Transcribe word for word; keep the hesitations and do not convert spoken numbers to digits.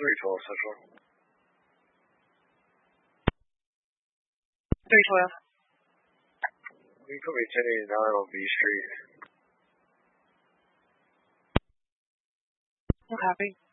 three twelve Central. three twelve. You put me ten eighty-nine on B Street. No copy.